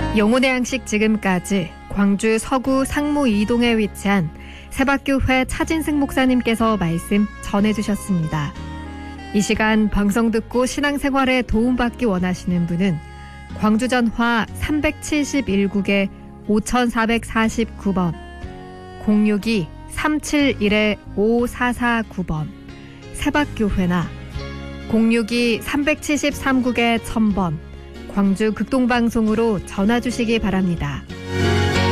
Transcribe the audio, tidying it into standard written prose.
영혼의 양식 지금까지 광주 서구 상무 2동에 위치한 세박교회 차진승 목사님께서 말씀 전해주셨습니다. 이 시간 방송 듣고 신앙생활에 도움받기 원하시는 분은 광주 전화 371국에 5449번 062-371-5449번 세박교회나 062-373국에 1000번 광주 극동방송으로 전화 주시기 바랍니다.